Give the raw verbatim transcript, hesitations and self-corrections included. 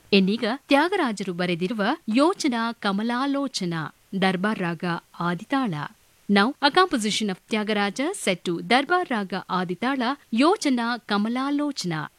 ಇನ್ನೀಗ ತ್ಯಾಗರಾಜರು ಬರೆದಿರುವ ಯೋಚನಾ ಕಮಲಾಲೋಚನಾ ದರ್ಬಾರ್ ರಾಗ ಆದಿತಾಳ. Now, a composition of Tyagaraja set to Darbar Raga Aditala, Yochana Kamalalochana.